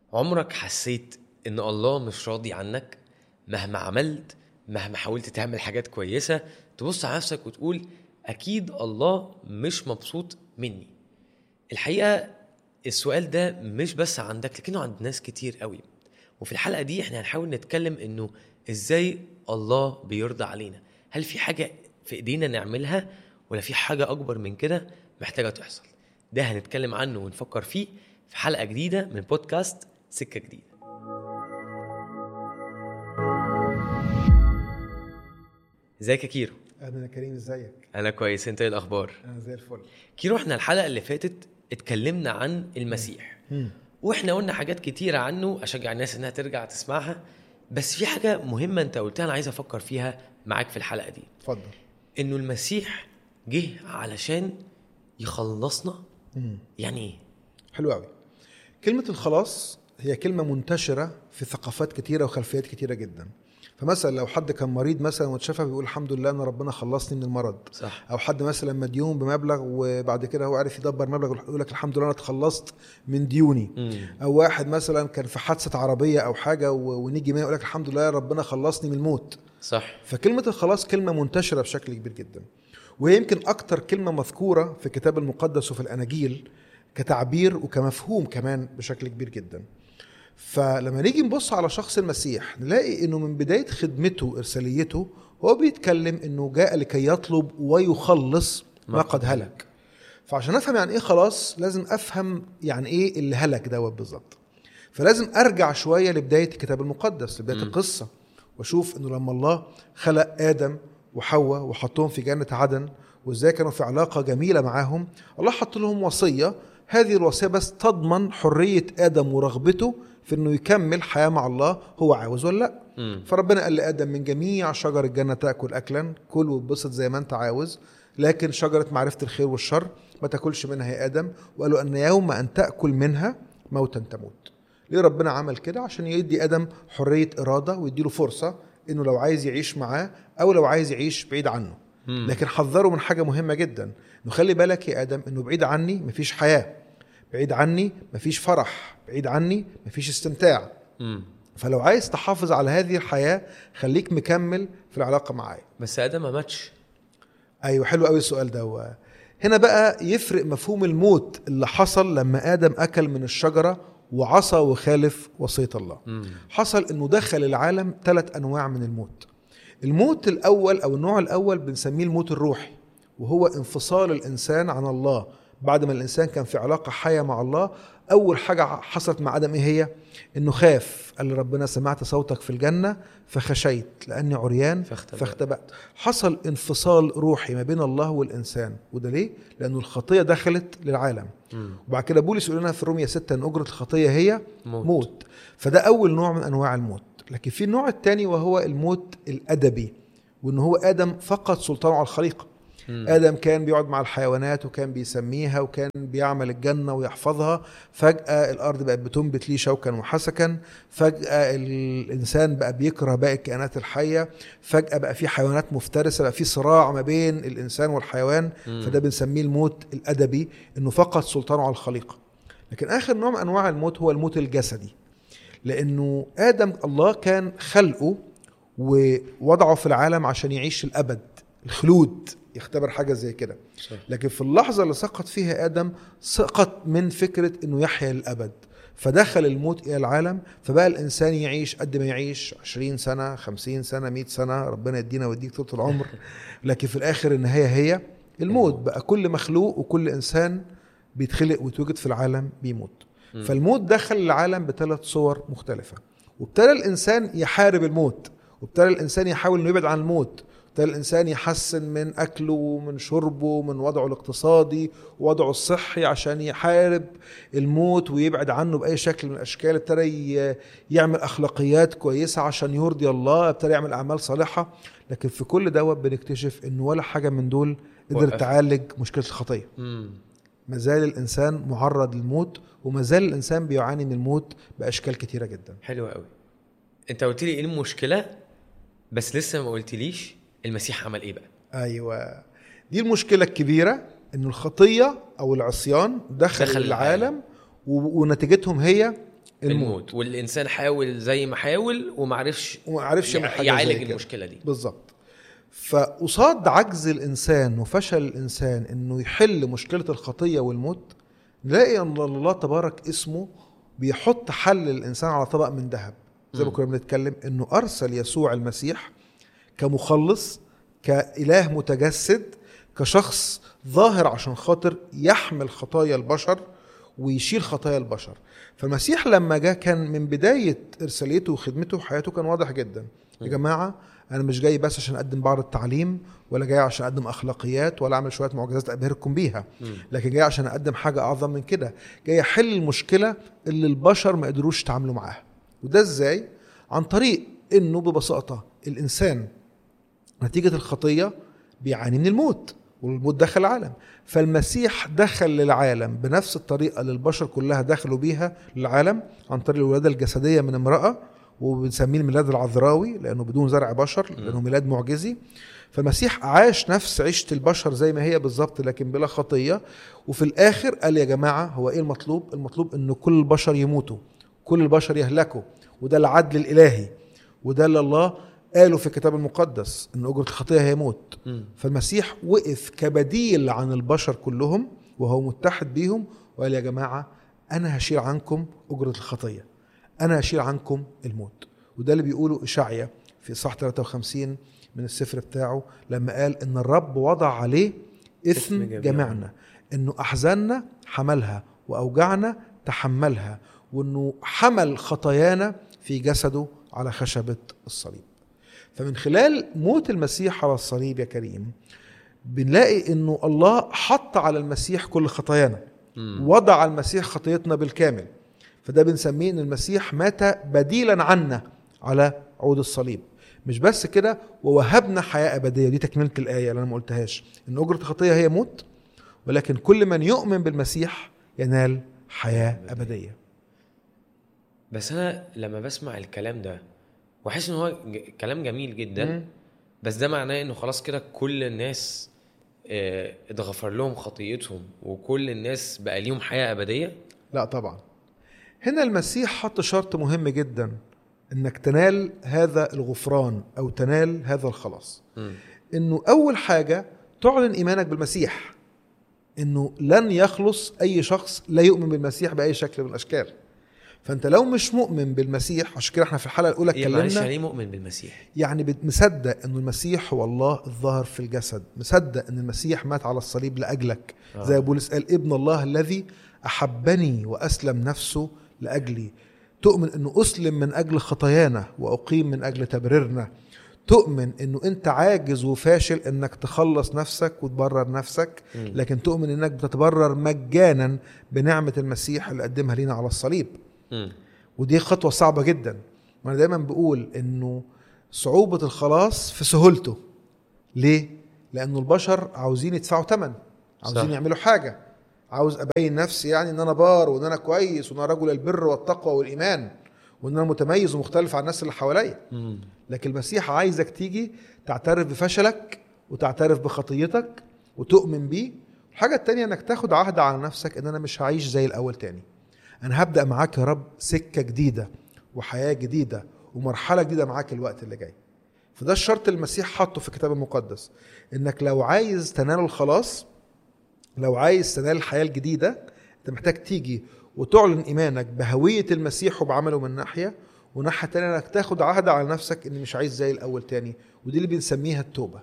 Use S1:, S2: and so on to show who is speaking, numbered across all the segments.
S1: عمرك حسيت ان الله مش راضي عنك مهما عملت، مهما حاولت تعمل حاجات كويسة؟ تبص على نفسك وتقول اكيد الله مش مبسوط مني. الحقيقة السؤال ده مش بس عندك لكنه عند ناس كتير قوي. وفي الحلقة دي احنا هنحاول نتكلم انه ازاي الله بيرضى علينا. هل في حاجة في ايدينا نعملها ولا في حاجة اكبر من كده محتاجة تحصل؟ ده هنتكلم عنه ونفكر فيه في حلقة جديدة من بودكاست سكة جديدة. ازيك يا كيرو؟
S2: اهلا يا كريم، ازيك؟
S1: انا كويس، انت ايه الاخبار؟
S2: انا زي الفل.
S1: كيرو، احنا الحلقة اللي فاتت اتكلمنا عن المسيح واحنا قلنا حاجات كتيرة عنه، اشجع الناس انها ترجع تسمعها. بس في حاجة مهمة انت قلتها انا عايز افكر فيها معاك في الحلقة دي.
S2: اتفضل.
S1: انه المسيح جه علشان يخلصنا. يعني ايه؟
S2: حلو قوي. كلمة الخلاص هي كلمة منتشرة في ثقافات كتيرة وخلفيات كتيرة جدا. فمثلا لو حد كان مريض مثلا واتشفى بيقول الحمد لله ان ربنا خلصني من المرض.
S1: صح.
S2: او حد مثلا مديون بمبلغ وبعد كده هو عارف يدبر مبلغ يقول لك الحمد لله انا اتخلصت من ديوني. او واحد مثلا كان في حادثة عربية او حاجة ونيجي يقول لك الحمد لله ربنا خلصني من الموت.
S1: صح.
S2: فكلمة الخلاص كلمة منتشرة بشكل كبير جدا، وهي يمكن أكتر كلمة مذكورة في الكتاب المقدس وفي الأناجيل كتعبير وكمفهوم كمان بشكل كبير جدا. فلما نيجي نبص على شخص المسيح نلاقي أنه من بداية خدمته إرساليته هو بيتكلم أنه جاء لكي يطلب ويخلص ما قد هلك. فعشان أفهم يعني إيه خلاص لازم أفهم يعني إيه اللي هلك دوت بالظبط. فلازم أرجع شوية لبداية الكتاب المقدس، لبداية القصة، وأشوف أنه لما الله خلق آدم وحواء وحطهم في جنة عدن وإزاي كانوا في علاقة جميلة معاهم، الله حط لهم وصية. هذه الوصية بس تضمن حرية آدم ورغبته في أنه يكمل حياة مع الله، هو عاوز ولا لا. فربنا قال لآدم من جميع شجر الجنة تأكل أكلا، كل وبسط زي ما أنت عاوز، لكن شجرة معرفة الخير والشر ما تأكلش منها يا آدم. وقالوا أن يوم أن تأكل منها موتا تموت. ليه ربنا عمل كده؟ عشان يدي آدم حرية إرادة ويديله فرصة إنه لو عايز يعيش معاه أو لو عايز يعيش بعيد عنه. لكن حذره من حاجة مهمة جدا، إنه خلي بالك يا آدم إنه بعيد عني مفيش حياة، بعيد عني مفيش فرح، بعيد عني مفيش استمتاع. فلو عايز تحافظ على هذه الحياة خليك مكمل في العلاقة معايا.
S1: بس آدم ما ماتش.
S2: أيوة، حلو قوي السؤال ده. هنا بقى يفرق مفهوم الموت اللي حصل لما آدم أكل من الشجرة وعصى وخالف وصية الله. حصل انه دخل العالم 3 أنواع من الموت. الموت الاول او النوع الاول بنسميه الموت الروحي، وهو انفصال الانسان عن الله بعد ما الانسان كان في علاقة حية مع الله. اول حاجة حصلت مع آدم ايه هي؟ انه خاف، قال لربنا سمعت صوتك في الجنة فخشيت لاني عريان فاختبأت. حصل انفصال روحي ما بين الله والانسان. وده ليه؟ لانه الخطية دخلت للعالم. وبعد كده بولس يقول لنا في رومية 6 ان اجرة الخطية هي موت. فده اول نوع من انواع الموت. لكن في النوع الثاني وهو الموت الادبي، وان هو آدم فقد سلطانه على الخليقة. آدم كان بيقعد مع الحيوانات وكان بيسميها وكان بيعمل الجنة ويحفظها. فجأة الأرض بقت بتنبت ليه شوكا وحسكا. فجأة الإنسان بقى بيكره باقي الكائنات الحية. فجأة بقى في حيوانات مفترسة، بقى في صراع ما بين الإنسان والحيوان. فده بنسميه الموت الأدبي، إنه فقد سلطانه على الخليقة. لكن آخر نوع من أنواع الموت هو الموت الجسدي، لأنه آدم الله كان خلقه ووضعه في العالم عشان يعيش الأبد، الخلود، يختبر حاجة زي كده. لكن في اللحظة اللي سقط فيها آدم سقط من فكرة أنه يحيا للأبد، فدخل الموت إلى العالم. فبقى الإنسان يعيش قد ما يعيش 20 سنة 50 سنة 100 سنة، ربنا يدينا ويديك طول العمر. لكن في الآخر النهاية هي الموت. بقى كل مخلوق وكل إنسان بيتخلق ويتوجد في العالم بيموت. فالموت دخل العالم ب3 صور مختلفة، وابتدى الإنسان يحارب الموت، وابتدى الإنسان يحاول أنه يبعد عن الموت، ابتدى الإنسان يحسن من أكله ومن شربه ومن وضعه الاقتصادي ووضعه الصحي عشان يحارب الموت ويبعد عنه بأي شكل من الأشكال. ابتدى يعمل أخلاقيات كويسة عشان يرضي الله، ابتدى يعمل أعمال صالحة. لكن في كل دوت بنكتشف إنه ولا حاجة من دول قدر تعالج مشكلة الخطية. مازال الإنسان معرض للموت، ومازال الإنسان بيعاني من الموت بأشكال كتيرة جدا.
S1: حلو قوي. انت قلت لي ايه المشكلة، بس لسه ما قلتليش المسيح عمل ايه بقى.
S2: ايوه، دي المشكلة الكبيرة، انه الخطية او العصيان دخل العالم ونتيجتهم هي الموت.
S1: والانسان حاول زي ما حاول وما عرفش
S2: يعمل حاجة
S1: يعالج
S2: زي كده.
S1: المشكله دي.
S2: بالظبط. فقصاد عجز الإنسان وفشل الإنسان إنه يحل مشكلة الخطية والموت، نلاقي أن الله تبارك اسمه بيحط حل للإنسان على طبق من ذهب. زي ما كنا بنتكلم إنه أرسل يسوع المسيح كمخلص، كإله متجسد، كشخص ظاهر عشان خاطر يحمل خطايا البشر ويشيل خطايا البشر. فالمسيح لما جاء كان من بداية إرساليته وخدمته وحياته كان واضح جدا: يا جماعة أنا مش جاي بس عشان أقدم بعض التعليم، ولا جاي عشان أقدم أخلاقيات، ولا أعمل شوية معجزات أبهركم بيها، لكن جاي عشان أقدم حاجة أعظم من كده. جاي أحل المشكلة اللي البشر ما قدروش يتعاملوا معاها. وده إزاي؟ عن طريق إنه ببساطة الإنسان نتيجة الخطية بيعاني من الموت، والموت دخل العالم. فالمسيح دخل للعالم بنفس الطريقة اللي البشر كلها دخلوا بيها للعالم، عن طريق الولادة الجسدية من امرأة، وبنسميه الميلاد العذراوي لأنه بدون زرع بشر، لأنه ميلاد معجزي. فالمسيح عاش نفس عيشة البشر زي ما هي بالظبط، لكن بلا خطية. وفي الآخر قال: يا جماعة هو إيه المطلوب؟ المطلوب إنه كل البشر يموتوا، كل البشر يهلكوا، وده العدل الإلهي، وده اللي الله قالوا في الكتاب المقدس إن أجرة الخطية هي موت. فالمسيح وقف كبديل عن البشر كلهم وهو متحد بيهم، وقال: يا جماعة أنا هشيل عنكم أجرة الخطية، أنا هشيل عنكم الموت. وده اللي بيقوله إشعيا في إصحاح 53 من السفر بتاعه، لما قال إن الرب وضع عليه إثم جميعنا، إنه أحزاننا حملها وأوجعنا تحملها، وإنه حمل خطايانا في جسده على خشبة الصليب. فمن خلال موت المسيح على الصليب يا كريم بنلاقي إنه الله حط على المسيح كل خطايانا، وضع على المسيح خطيتنا بالكامل. فده بنسميه إن المسيح مات بديلا عنا على عود الصليب. مش بس كده، ووهبنا حياة أبدية. دي تكملة الآية اللي أنا ما قلتهاش، إن أجرة الخطية هي موت، ولكن كل من يؤمن بالمسيح ينال حياة أبدية.
S1: بس أنا لما بسمع الكلام ده وحس إنه هو كلام جميل جدا، بس ده معناه إنه خلاص كده كل الناس اتغفر لهم خطيتهم وكل الناس بقى ليهم حياة أبدية؟
S2: لا طبعا. هنا المسيح حط شرط مهم جدا انك تنال هذا الغفران او تنال هذا الخلاص. انه اول حاجة تعلن ايمانك بالمسيح، انه لن يخلص اي شخص لا يؤمن بالمسيح باي شكل من الاشكال. فانت لو مش مؤمن بالمسيح، عشان كده احنا في الحلقة الاولى اتكلمنا
S1: يعني مؤمن بالمسيح،
S2: يعني مصدق انه المسيح هو الله الظاهر في الجسد، مصدق ان المسيح مات على الصليب لاجلك، زي بولس قال: ابن الله الذي احبني واسلم نفسه لاجلي. تؤمن انه اسلم من اجل خطايانا واقيم من اجل تبريرنا. تؤمن انه انت عاجز وفاشل انك تخلص نفسك وتبرر نفسك، لكن تؤمن انك بتتبرر مجانا بنعمة المسيح اللي قدمها لنا على الصليب. ودي خطوة صعبة جدا. وانا دايما بقول انه صعوبة الخلاص في سهولته. ليه؟ لانه البشر عاوزين يدفعوا ثمن، عاوزين يعملوا حاجة. عاوز ابين نفسي يعني ان انا بار وان انا كويس وان انا رجل البر والتقوى والايمان وان انا متميز ومختلف عن الناس اللي حواليا. لكن المسيح عايزك تيجي تعترف بفشلك وتعترف بخطيتك وتؤمن بيه. الحاجة التانية انك تاخد عهد على نفسك ان انا مش هعيش زي الاول تاني، انا هبدأ معاك يا رب سكة جديدة وحياة جديدة ومرحلة جديدة معاك الوقت اللي جاي. فده الشرط اللي المسيح حطه في الكتاب المقدس، انك لو عايز تنال الخلاص، لو عايز تنال الحياة الجديدة، انت محتاج تيجي وتعلن ايمانك بهوية المسيح وبعمله من ناحية، وناحية تانية انك تاخد عهد على نفسك ان مش عايز زي الاول تاني. ودي اللي بنسميها التوبة.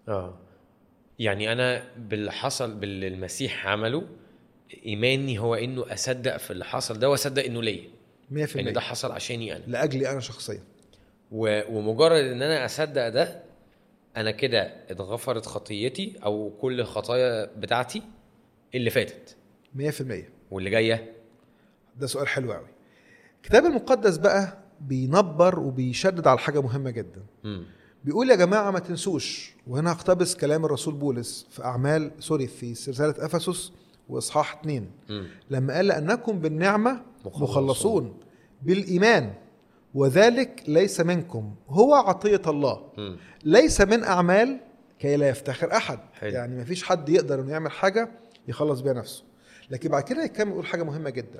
S1: يعني انا باللي حصل باللي المسيح عمله، ايماني هو انه اصدق في اللي حصل ده واصدق انه ليا
S2: 100%،
S1: ان ده حصل عشاني انا،
S2: لاجلي انا شخصيا.
S1: ومجرد ان انا اصدق ده، انا كده اتغفرت خطيتي او كل الخطايا بتاعتي اللي فاتت
S2: 100%.
S1: واللي جايه.
S2: ده سؤال حلو قوي. الكتاب المقدس بقى بينبر وبيشدد على حاجة مهمة جدا. بيقول يا جماعة ما تنسوش، وهنا هقتبس كلام الرسول بولس في رسالة أفسس وإصحاح 2 لما قال: لأنكم بالنعمة مخلصون بالإيمان، وذلك ليس منكم، هو عطية الله، ليس من أعمال كي لا يفتخر أحد. يعني ما فيش حد يقدر أنه يعمل حاجة يخلص بيها نفسه. لكن بعد كده يكمل يقول حاجة مهمة جدا،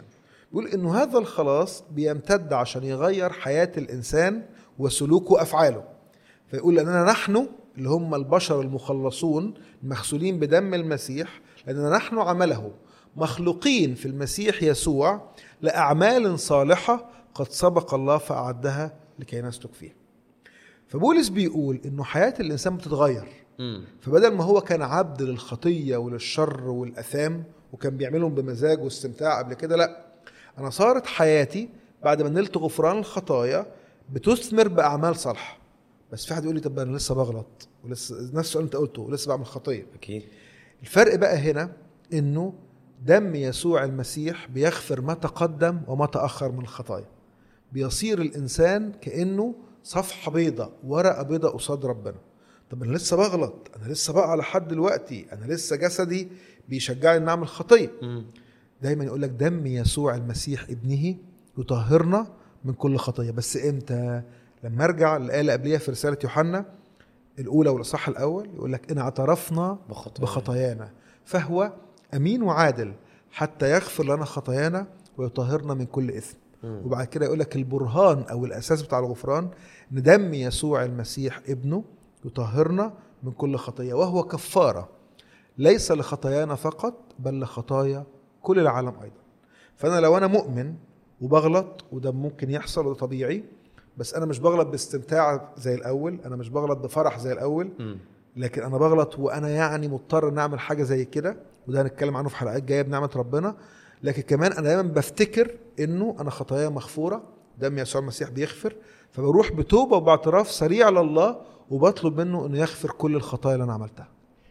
S2: بيقول انه هذا الخلاص بيمتد عشان يغير حياة الانسان وسلوكه وافعاله. فيقول اننا نحن اللي هم البشر المخلصون المغسولين بدم المسيح، لاننا نحن عمله مخلوقين في المسيح يسوع لأعمال صالحة قد سبق الله فأعدها لكي نسلك فيها. فبولس بيقول انه حياة الانسان بتتغير. فبدل ما هو كان عبد للخطية وللشر والأثام وكان بيعملهم بمزاج واستمتاع قبل كده، لا، انا صارت حياتي بعد ما نلت غفران الخطايا بتثمر بأعمال صالحة. بس في حد يقول لي طب انا لسه بغلط ولسه نفس السؤال انت قلته ولسه بعمل خطية.
S1: اكيد.
S2: الفرق بقى هنا انه دم يسوع المسيح بيغفر ما تقدم وما تأخر من الخطايا. بيصير الإنسان كأنه صفحة بيضة، ورقة بيضة قصاد ربنا. طب أنا لسه بغلط، أنا لسه بقى لحد دلوقتي، أنا لسه جسدي بيشجعني أن أعمل خطية. دايما يقول لك دم يسوع المسيح ابنه يطهرنا من كل خطية. بس إمتى؟ لما أرجع الآية اللي قبليها في رسالة يوحنا الأولى والإصحاح الأول، يقول لك إن اعترفنا بخطايانا فهو أمين وعادل حتى يغفر لنا خطايانا ويطهرنا من كل إثم. وبعد كده يقول لك البرهان أو الأساس بتاع الغفران إن دم يسوع المسيح ابنه يطهرنا من كل خطية، وهو كفارة ليس لخطايانا فقط بل لخطايا كل العالم أيضا. فأنا لو أنا مؤمن وبغلط، وده ممكن يحصل وده طبيعي، بس أنا مش بغلط باستمتاع زي الأول، أنا مش بغلط بفرح زي الأول، لكن أنا بغلط وأنا يعني مضطر نعمل حاجة زي كده، وده هنتكلم عنه في حلقات جاية بنعمة ربنا. لكن كمان أنا دايما بفتكر إنه أنا خطايا مغفورة، دم يسوع المسيح بيغفر، فبروح بتوبة وباعتراف سريع لله وبطلب منه إنه يغفر كل الخطايا اللي أنا عملتها.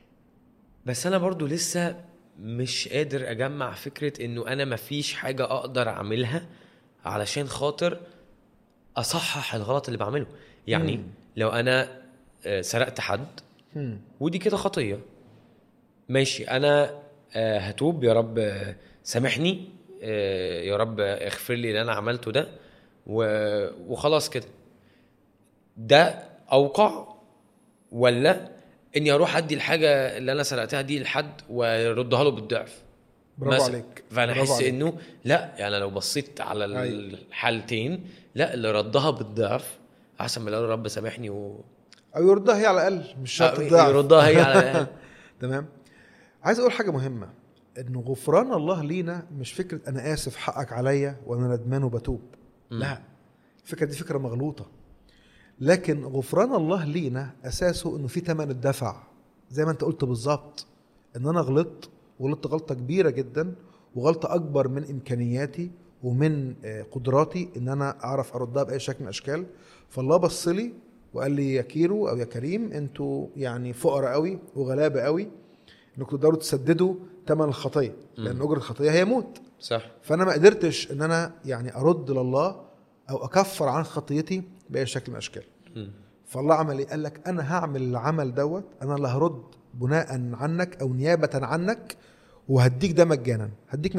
S1: بس أنا برضو لسه مش قادر أجمع فكرة إنه أنا مفيش حاجة أقدر أعملها علشان خاطر أصحح الغلط اللي بعمله. يعني لو أنا سرقت حد ودي كده خطية، ماشي، أنا هتوب يا رب سامحني، يا رب اغفر لي اللي أنا عملته ده وخلاص كده. ده أوقع ولا إني أروح أدي الحاجة اللي أنا سرقتها دي لحد وردها له بالضعف؟
S2: برافو عليك.
S1: فأنا أحس إنه لا، يعني لو بصيت على الحالتين، لا، اللي ردها بالضعف أحسن من اللي رب سامحني
S2: أو يردها هي على الأقل، مش شرط الضعف،
S1: يردها هي على الأقل.
S2: تمام. عايز أقول حاجة مهمة، إنه غفران الله لينا مش فكرة أنا آسف حقك عليا وأنا ندمان وبتوب. لا، الفكرة دي فكرة مغلوطة. لكن غفران الله لينا أساسه إنه في تمن الدفع، زي ما أنت قلت بالظبط، إن أنا غلطت غلطة كبيرة جدا، وغلطة أكبر من إمكانياتي ومن قدراتي إن أنا أعرف أردها بأي شكل من الأشكال. فالله بصلي وقال لي يا كيرو أو يا كريم، أنتوا يعني فقراء قوي وغلابة قوي إنكم تقدروا تسددوا تمن الخطية، لأن أجرة الخطية هي موت.
S1: صح.
S2: فأنا ما قدرتش إن أنا يعني أرد لله أو أكفر عن خطيتي بأي شكل من الأشكال. فالله عمل إيه؟ قال لك أنا هعمل العمل دوت، أنا اللي هرد بناء عنك أو نيابة عنك، وهديك ده مجانا، هديك